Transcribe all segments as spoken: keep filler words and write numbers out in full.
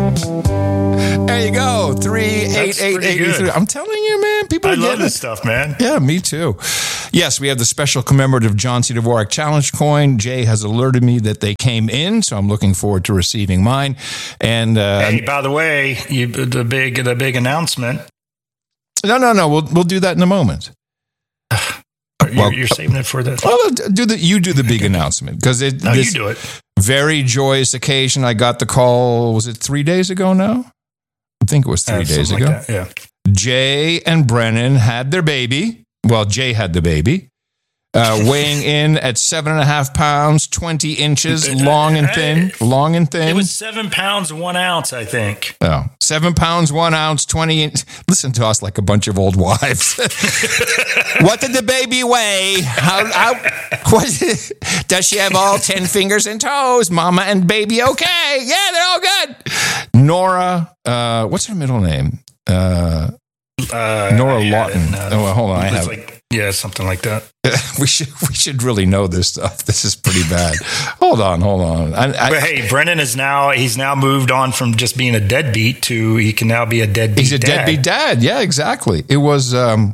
There you go. three eight eight eight three. I'm telling you, man. People I are love getting this it. stuff, man. Yeah, me too. Yes, we have the special commemorative John C. Dvorak Challenge coin. Jay has alerted me that they came in, so I'm looking forward to receiving mine. And uh, hey, by the way, you, the big the big announcement. No, no, no. We'll we'll do that in a moment. You're, well, you're saving it for the. Well, do the you do the big announcement because it. No, this you do it. Very joyous occasion. I got the call. Was it three days ago now? I think it was three Uh, days something ago. like that, yeah. Jay and Brennan had their baby. Well, Jay had the baby. Uh, weighing in at seven and a half pounds, twenty inches, long and thin, long and thin. It was seven pounds, one ounce, I think. Oh, seven pounds, one ounce, twenty inch. Listen to us like a bunch of old wives. What did the baby weigh? How, how, what, does she have all ten fingers and toes? Mama and baby, okay. Yeah, they're all good. Nora, uh, what's her middle name? Uh, uh, Nora yeah, Lawton. uh, oh, well, hold on. I have like, yeah, something like that. We should we should really know this stuff. This is pretty bad. Hold on, hold on. I, I, but hey, Brennan is now he's now moved on from just being a deadbeat to he can now be a deadbeat. He's a dad. deadbeat dad. Yeah, exactly. It was um,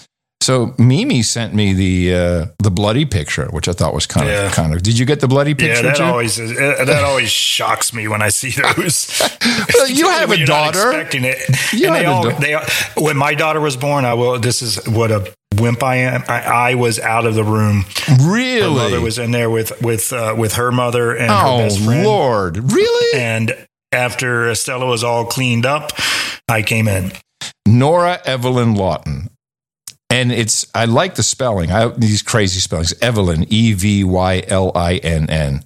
so Mimi sent me the uh, the bloody picture, which I thought was kind Yeah. of kind of. Did you get the bloody picture? Yeah, that too? always is, uh, that always shocks me when I see those. Well, you have a When you're not daughter. expecting it. You and have they a all, da- they all, when my daughter was born, I will. This is what a wimp I am. I, I was out of the room. Really? Her mother was in there with with uh, with her mother and oh her best friend. Lord, really? And after Estella was all cleaned up, I came in. Nora Evelyn Lawton. And it's, I like the spelling. I these crazy spellings. Evelyn, E V Y L I N N.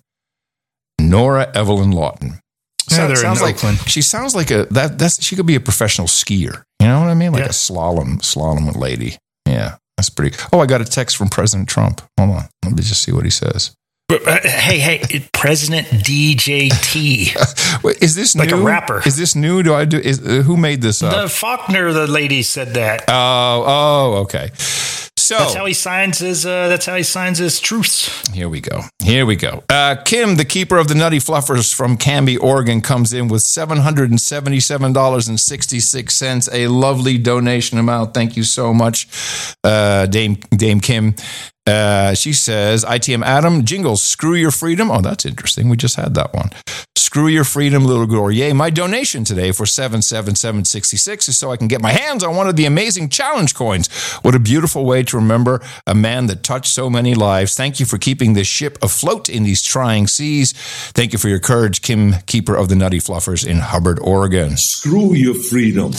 Nora Evelyn Lawton. Yeah, So- they're in sounds like Oakland. she sounds like a that. That's she could be a professional skier. You know what I mean? Like Yeah. a slalom slalom lady. Yeah, that's pretty. Oh, I got a text from President Trump. Hold on, let me just see what he says. But, uh, hey, hey, it- President D J T, Wait, is this Like a new? rapper. Is this new? Do I do? Is uh, who made this up? the Faulkner, the lady said that. oh, oh, okay. So That's how he signs his. Uh, that's how he signs his truce. Here we go. Here we go. Uh, Kim, the keeper of the Nutty Fluffers from Canby, Oregon, comes in with seven hundred seventy-seven dollars and sixty-six cents, a lovely donation amount. Thank you so much, uh, Dame, Dame Kim. Uh, she says, I T M Adam, jingles, screw your freedom. Oh, that's interesting. We just had that one. Screw your freedom, little Gloria. My donation today for seven seven seven sixty-six is so I can get my hands on one of the amazing challenge coins. What a beautiful way to remember a man that touched so many lives. Thank you for keeping this ship afloat in these trying seas. Thank you for your courage, Kim, keeper of the Nutty Fluffers in Hubbard, Oregon. Screw your freedom.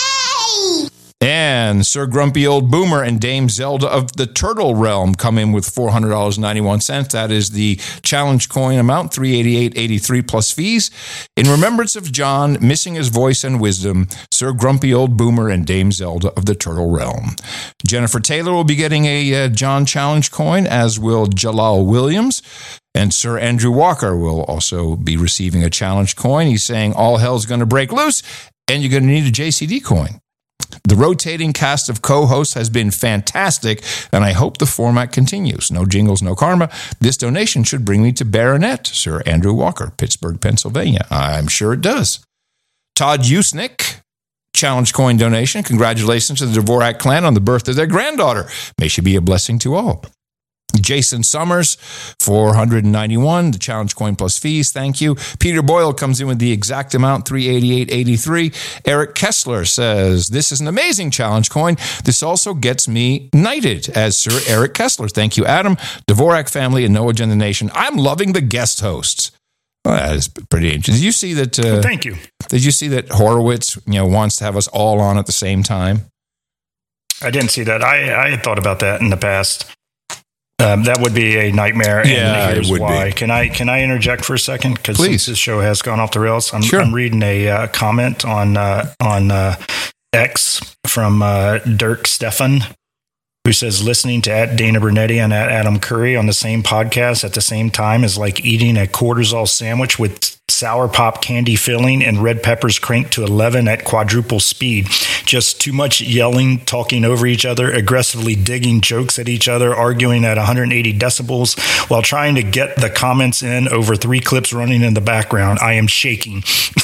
And Sir Grumpy Old Boomer and Dame Zelda of the Turtle Realm come in with four hundred dollars and ninety-one cents. That is the challenge coin amount, three hundred eighty-eight dollars and eighty-three cents plus fees. In remembrance of John, missing his voice and wisdom, Sir Grumpy Old Boomer and Dame Zelda of the Turtle Realm. Jennifer Taylor will be getting a uh, John challenge coin, as will Jalal Williams. And Sir Andrew Walker will also be receiving a challenge coin. He's saying all hell's going to break loose, and you're going to need a J C D coin. The rotating cast of co-hosts has been fantastic, and I hope the format continues. No jingles, no karma. This donation should bring me to Baronet, Sir Andrew Walker, Pittsburgh, Pennsylvania. I'm sure it does. Todd Usnick, challenge coin donation. Congratulations to the Dvorak clan on the birth of their granddaughter. May she be a blessing to all. Jason Summers, four hundred ninety-one, the challenge coin plus fees. Thank you. Peter Boyle comes in with the exact amount, three hundred eighty-eight dollars and eighty-three cents. Eric Kessler says, this is an amazing challenge coin. This also gets me knighted as Sir Eric Kessler. Thank you, Adam, Dvorak family, and No Agenda Nation. I'm loving the guest hosts. Well, that is pretty interesting. Did you see that? Uh, Well, thank you. Did you see that Horowitz, you know, wants to have us all on at the same time? I didn't see that. I, I had thought about that in the past. Um, that would be a nightmare. Yeah, and here's it would why. be. Can I can I interject for a second? Because Please. since this show has gone off the rails, I'm, Sure. I'm reading a uh, comment on uh, on uh, X from uh, Dirk Stefan, who says listening to at Dana Bernetti and at Adam Curry on the same podcast at the same time is like eating a cortisol sandwich with sour pop candy filling and red peppers cranked to eleven at quadruple speed. Just too much yelling, talking over each other, aggressively digging jokes at each other, arguing at one hundred eighty decibels while trying to get the comments in over three clips running in the background. I am shaking.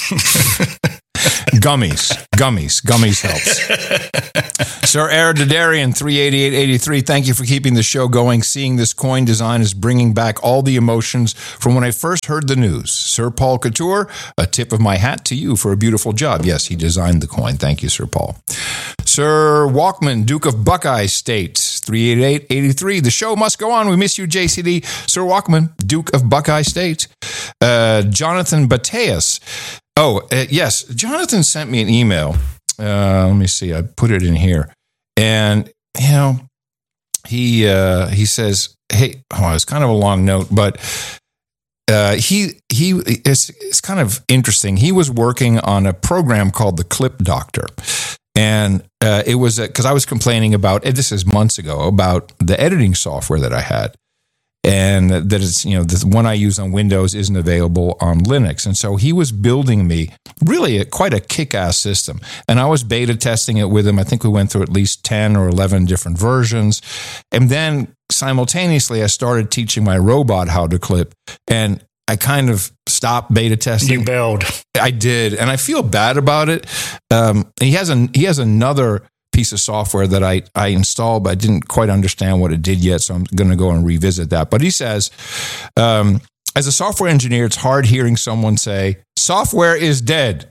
Gummies, gummies, gummies helps. Sir Aerodidarian three eighty-eight eighty-three, thank you for keeping the show going. Seeing this coin design is bringing back all the emotions from when I first heard the news. Sir Paul Couture, a tip of my hat to you for a beautiful job. Yes, he designed the coin. Thank you, Sir Paul. Sir Walkman, Duke of Buckeye State, three eighty-eight eighty-three. The show must go on. We miss you, J C D. Sir Walkman, Duke of Buckeye State. Uh, Jonathan Bateas. Oh, uh, yes. Jonathan sent me an email. Uh, let me see. I put it in here. And, you know, he uh, he says, hey, oh, it's kind of a long note, but uh, he he it's, it's kind of interesting. He was working on a program called the Clip Doctor. And uh, it was because I was complaining about, this is months ago, about the editing software that I had. And that it's, you know, the one I use on Windows isn't available on Linux. And so he was building me really a, quite a kick-ass system. And I was beta testing it with him. I think we went through at least ten or eleven different versions. And then simultaneously, I started teaching my robot how to clip. And I kind of stopped beta testing. You bailed. I did. And I feel bad about it. Um, he has an, he has another piece of software that I, I installed, but I didn't quite understand what it did yet, so I'm going to go and revisit that. But he says, um, as a software engineer, it's hard hearing someone say, software is dead.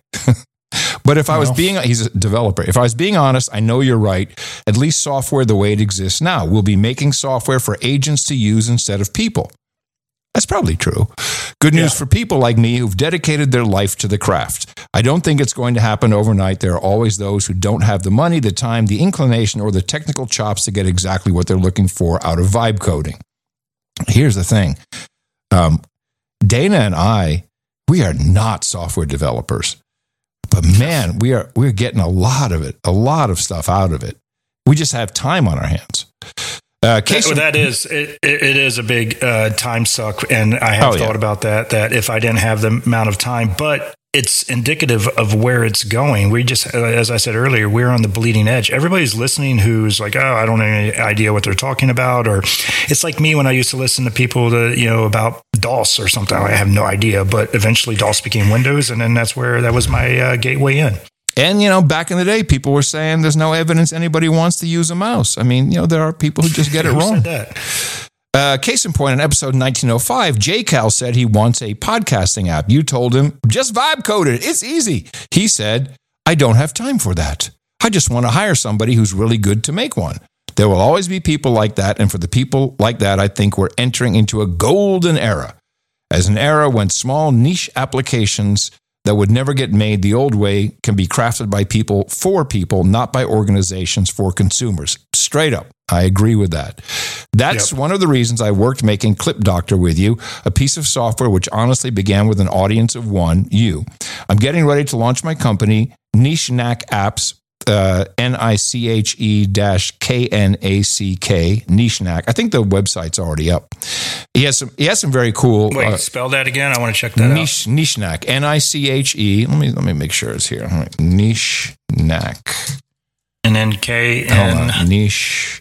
But if I was being, he's a developer, if I was being honest, I know you're right. At least software the way it exists now. We'll be making software for agents to use instead of people. That's probably true. Good news yeah. for people like me who've dedicated their life to the craft. I don't think it's going to happen overnight. There are always those who don't have the money, the time, the inclination, or the technical chops to get exactly what they're looking for out of vibe coding. Here's the thing. Um, Dana and I, we are not software developers. But man, we are we're getting a lot of it, a lot of stuff out of it. We just have time on our hands. Uh, that, of, that is it, it is a big uh, time suck, and I have oh, thought yeah. about that. That if I didn't have the amount of time, but it's indicative of where it's going. We just, as I said earlier, we're on the bleeding edge. Everybody's listening who's like, oh, I don't have any idea what they're talking about, or it's like me when I used to listen to people that you know about DOS or something. I have no idea, but eventually DOS became Windows, and then that's where that was my uh, gateway in. And, you know, back in the day, people were saying there's no evidence anybody wants to use a mouse. I mean, you know, there are people who just get it who wrong. Said that? Uh, case in point, in episode nineteen oh five, J Cal said he wants a podcasting app. You told him, just vibe code it. It's easy. He said, I don't have time for that. I just want to hire somebody who's really good to make one. There will always be people like that. And for the people like that, I think we're entering into a golden era. As an era when small niche applications that would never get made the old way can be crafted by people for people, not by organizations for consumers. Straight up. I agree with that. That's yep. one of the reasons I worked making Clip Doctor with you, a piece of software which honestly began with an audience of one, you. I'm getting ready to launch my company, Niche Knack Apps, uh, N I C H E dash K N A C K, Niche Knack. I think the website's already up. He has some, he has some very cool. Wait, uh, spell that again. I want to check that niche, out. Niche Knack, N I C H E. Let me, let me make sure it's here. Niche Knack. And then K N. Niche,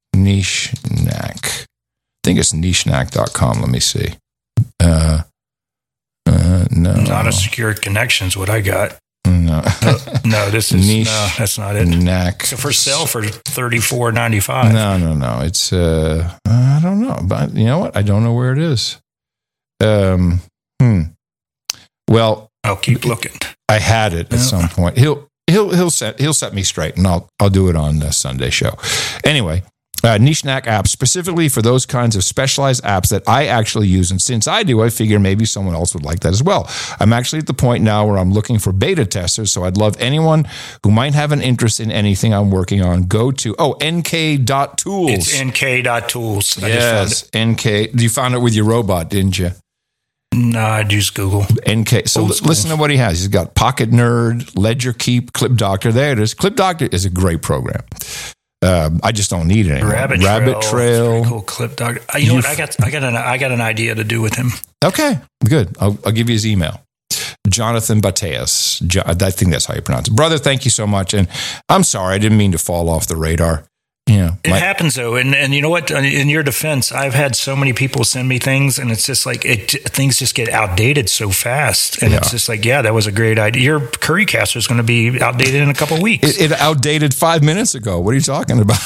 Niche Knack. I think it's niche knack dot com. Let me see. Uh, uh, no. Not a secure connection's what I got. No. uh, no, this is niche no, that's not it. Knack. So for sale for thirty-four ninety-five. No, no, no. It's uh, I don't know, but you know what? I don't know where it is. Um, hmm. Well, I'll keep looking. I had it at yeah. some point. He'll he'll he'll set he'll set me straight, and I'll I'll do it on the Sunday show. Anyway. Uh, Niche Knack apps, specifically for those kinds of specialized apps that I actually use. And since I do, I figure maybe someone else would like that as well. I'm actually at the point now where I'm looking for beta testers. So I'd love anyone who might have an interest in anything I'm working on. Go to, oh, N K dot tools. It's N K dot tools. I yes, N K. You found it with your robot, didn't you? No, I just Google. N K. So l- listen to what he has. He's got Pocket Nerd, Ledger Keep, Clip Doctor. There it is. Clip Doctor is a great program. Um, I just don't need it anymore. Rabbit, Rabbit Trail. Trail. Cool clip dog. Uh, you know what? I got, I got an, I got an idea to do with him. Okay, good. I'll, I'll give you his email. Jonathan Bateas. Jo- I think that's how you pronounce it. Brother, thank you so much. And I'm sorry, I didn't mean to fall off the radar. Yeah, it my- happens though, and and you know what? In your defense, I've had so many people send me things, and it's just like it things just get outdated so fast, and yeah. it's just like, yeah, that was a great idea. Your curry caster is going to be outdated in a couple of weeks. It, it outdated five minutes ago. What are you talking about?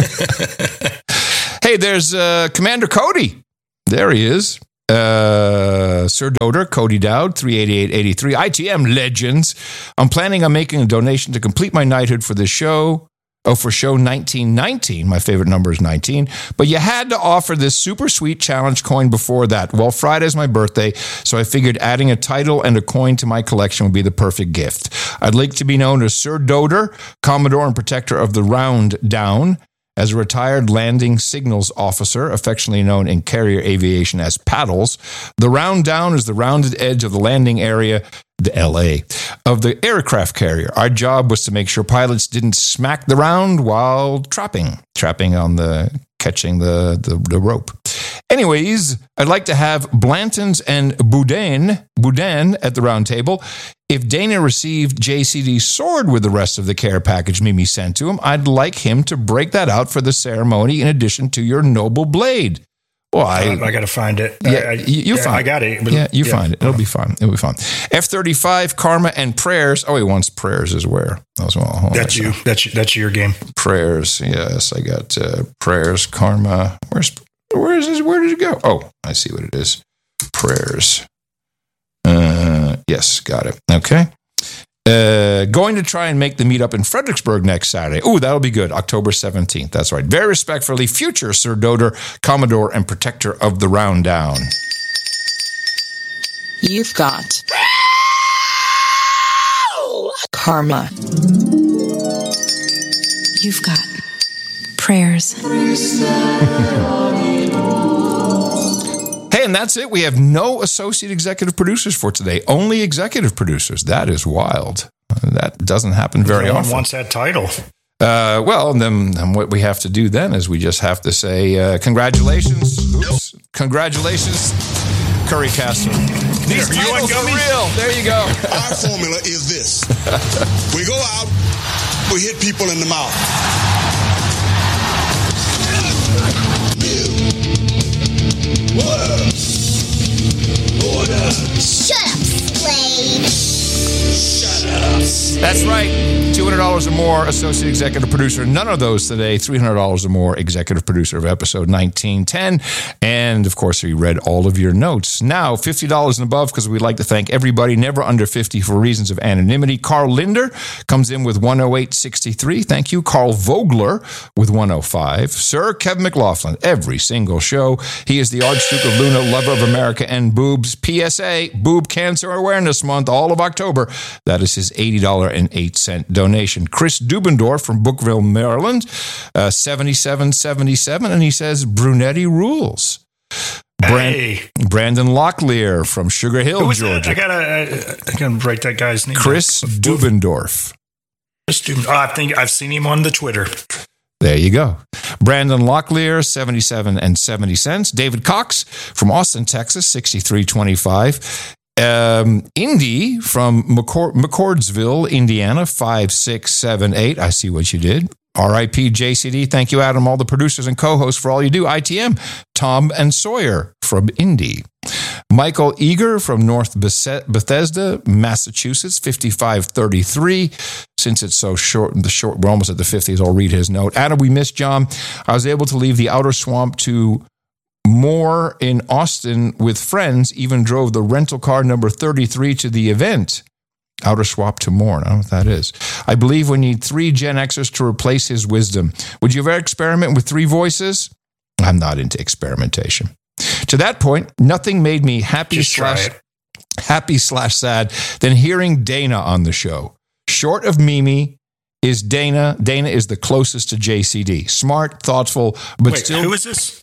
Hey, there's uh, Commander Cody. There he is. Uh, Sir Doder, Cody Dowd, three eighty-eight eighty-three. I T M Legends. I'm planning on making a donation to complete my knighthood for this show. Oh, for show nineteen nineteen. My favorite number is nineteen. But you had to offer this super sweet challenge coin before that. Well, Friday's my birthday, so I figured adding a title and a coin to my collection would be the perfect gift. I'd like to be known as Sir Doder, Commodore and Protector of the Round Down. As a retired landing signals officer, affectionately known in carrier aviation as paddles, the round down is the rounded edge of the landing area, the L A, of the aircraft carrier. Our job was to make sure pilots didn't smack the round while trapping, trapping on the, catching the, the, the rope. Anyways, I'd like to have Blanton's and Boudin, Boudin at the round table. If Dana received J C D's sword with the rest of the care package Mimi sent to him, I'd like him to break that out for the ceremony in addition to your noble blade. Well, I, uh, I got to find it. Yeah, I, I, you, you yeah, find I got it. But, yeah, you yeah. find it. It'll be fun. It'll be fun. F thirty-five, Karma, and Prayers. Oh, he wants Prayers as where? As well. Hold that's you. That's that's your game. Prayers. Yes, I got uh, Prayers, Karma. Where's where is this? Where did it go? Oh, I see what it is. Prayers. Uh, yes, got it. Okay. Uh, going to try and make the meetup in Fredericksburg next Saturday. Oh, that'll be good. October seventeenth. That's right. Very respectfully, future Sir Doder, Commodore and Protector of the Round Down. You've got karma. You've got prayers. Hey, and that's it. We have no associate executive producers for today. Only executive producers. That is wild. That doesn't happen very no often. One wants that title. Uh, well, then, then what we have to do then is we just have to say uh, congratulations. Oops. Congratulations, Curry Caster. These Here, titles are real. There you go. Our formula is this. We go out, we hit people in the mouth. Order. Order. Shut up, slave. Shut up. That's right. two hundred dollars or more, associate executive producer. None of those today. three hundred dollars or more, executive producer of episode nineteen ten. And, of course, we read all of your notes. Now, fifty dollars and above, because we'd like to thank everybody, never under fifty for reasons of anonymity. Carl Linder comes in with one oh eight sixty-three. Thank you. Carl Vogler with one oh five. Sir Kevin McLaughlin, every single show. He is the Archduke of Luna, lover of America and boobs. P S A, Boob Cancer Awareness Month, all of October. That is his eighty dollars and eight cents donation. Chris Dubendorf from Brookville, Maryland, uh, seventy-seven seventy-seven, and he says, Brunetti rules. Brand- Hey. Brandon Locklear from Sugar Hill, Georgia. I gotta, I, I gotta write that guy's name. Chris Dubendorf. Chris Dubendorf. Oh, I think I've seen him on the Twitter. There you go. Brandon Locklear, seventy-seven and seventy cents. David Cox from Austin, Texas, sixty-three twenty-five. Um, Indy from McCord- McCordsville, Indiana, five six seven eight. I see what you did. R I P J C D. Thank you, Adam, all the producers and co-hosts for all you do. I T M, Tom and Sawyer from Indy. Michael Eager from North Bethesda, Massachusetts, fifty-five thirty-three. Since it's so short, the short, we're almost at the fifties, I'll read his note. Adam, we missed John. I was able to leave the outer swamp to Moore in Austin with friends, even drove the rental car number thirty-three to the event. Outer swap to Moore. I don't know what that is. I believe we need three Gen Xers to replace his wisdom. Would you ever experiment with three voices? I'm not into experimentation. To that point, nothing made me happy Just slash try it. happy slash sad than hearing Dana on the show. Short of Mimi is Dana. Dana is the closest to J C D. Smart, thoughtful, but Wait, still... who is this?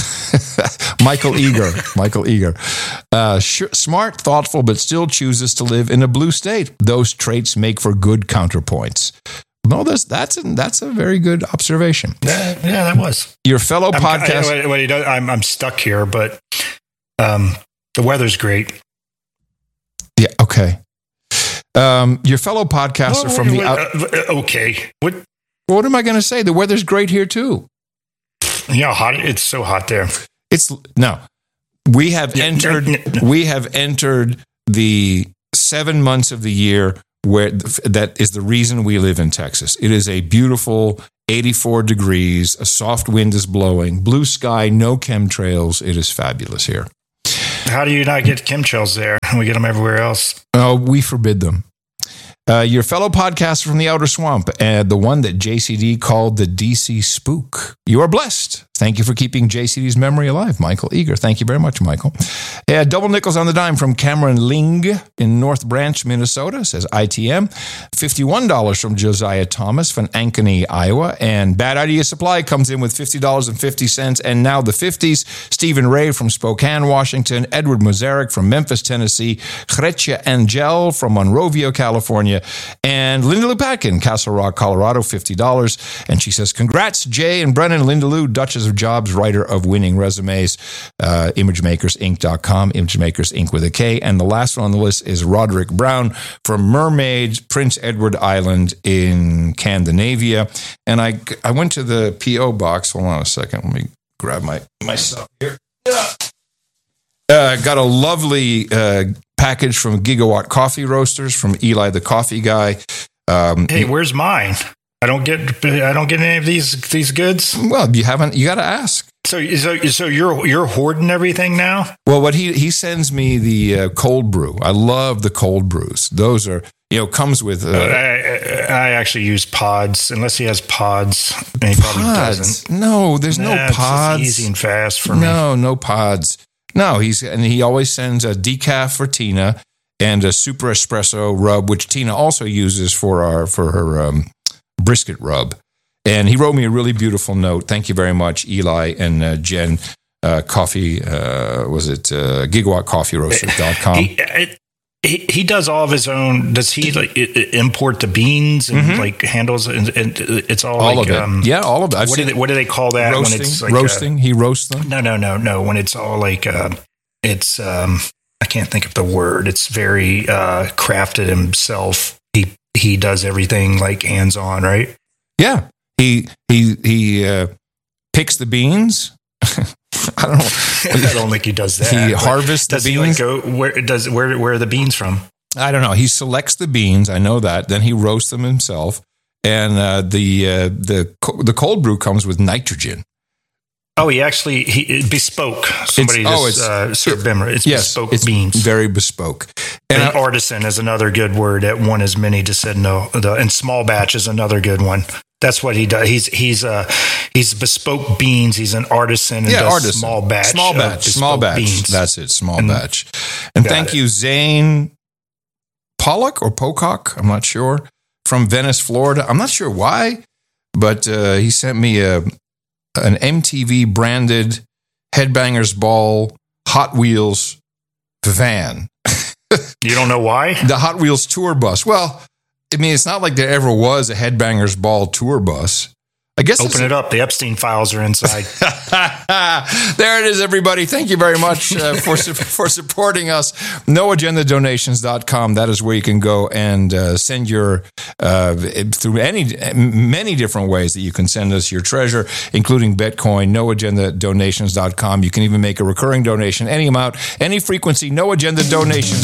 Michael Eager. Michael Eager. Uh, sh- smart, thoughtful, but still chooses to live in a blue state. Those traits make for good counterpoints. No, that's that's a, that's a very good observation. Yeah, yeah, that was your fellow I'm, podcast. I, wait, wait, I'm I'm stuck here, but um, the weather's great. Yeah. Okay. Um, your fellow podcaster oh, from wait, the out- uh, okay. What? What am I going to say? The weather's great here too. Yeah, hot. It's so hot there. It's no. We have Yeah, entered. no, no. We have entered the seven months of the year where that is the reason we live in Texas. It is a beautiful eighty-four degrees. A soft wind is blowing. Blue sky. No chemtrails. It is fabulous here. How do you not get chemtrails there? We get them everywhere else. Oh, we forbid them. Uh, your fellow podcaster from the Outer Swamp, uh, the one that J C D called the D C Spook. You are blessed. Thank you for keeping J C D's memory alive, Michael Eager. Thank you very much, Michael. Uh, double nickels on the dime from Cameron Ling in North Branch, Minnesota, says I T M. fifty-one dollars from Josiah Thomas from Ankeny, Iowa. And Bad Idea Supply comes in with fifty dollars and fifty cents. And now the fifties, Stephen Ray from Spokane, Washington. Edward Mazarek from Memphis, Tennessee. Chretja Angel from Monrovia, California. And Linda Lupatkin, Castle Rock, Colorado, fifty dollars. And she says, congrats, Jay and Brennan. Linda Lou, Duchess of Jobs, writer of Winning Resumes, uh, imagemakers inc dot com, Imagemakers Incorporated with a K. And the last one on the list is Roderick Brown from Mermaid, Prince Edward Island in Scandinavia. And I, I went to the P O box. Hold on a second. Let me grab my, my stuff here. Uh, got a lovely uh, package from Gigawatt Coffee Roasters from Eli the Coffee Guy. Um, Hey, where's mine? I don't get I don't get any of these these goods. well, you haven't. You got to ask. So so so you're you're hoarding everything now? Well, what he he sends me the uh, cold brew. I love the cold brews. Those are you know comes with. Uh, I, I actually use pods, unless he has pods. And he probably pods. doesn't. No, there's Nah, no it's just pods. easy and fast for me. No, no pods. No, he's and he always sends a decaf for Tina and a super espresso rub, which Tina also uses for our for her um, brisket rub. And he wrote me a really beautiful note. Thank you very much, Eli and uh, Jen. Uh, coffee uh, was it uh, gigawatt coffee roasters dot com. He, it, he he does all of his own. Does he like i- i- import the beans and Mhm. like handles and, and it's all, all like, of it. Um, yeah, all of it. I've what do seen they, what do they call that roasting. when it's like roasting. uh, he roasts them. no, no, no, no. When it's all like uh, it's um, I can't think of the word. It's very uh, crafted himself. He he does everything like hands on, right? Yeah, he he he uh, picks the beans. I don't know. I don't think he does that. He but harvests the does he like beans. go where does where where are the beans from? I don't know. He selects the beans. I know that. Then he roasts them himself. And uh, the uh, the co- the cold brew comes with nitrogen. Oh, he actually he bespoke. Somebody It's- oh, just it's- uh, served them. It's Yes, bespoke it's beans. very bespoke. And And I- artisan is another good word. At one is many just said no. The, and small batch is another good one. That's what he does. He's he's uh he's bespoke beans. He's an artisan and yeah, does artisan. small batch. Small of batch. Small bespoke batch. beans. That's it. Small And- batch. And Got thank it. you, Zane Pollock or Pocock. I'm not sure. From Venice, Florida. I'm not sure why, but uh, he sent me a an M T V branded Headbangers Ball Hot Wheels van. You don't know why? The Hot Wheels tour bus. Well, I mean, it's not like there ever was a Headbangers Ball tour bus. I guess Open it up. The Epstein files are inside. There it is, everybody. Thank you very much uh, for su- for supporting us. no agenda donations dot com. That is where you can go and uh, send your uh, through any many different ways that you can send us your treasure, including Bitcoin. no agenda donations dot com. You can even make a recurring donation, any amount, any frequency. no agenda donations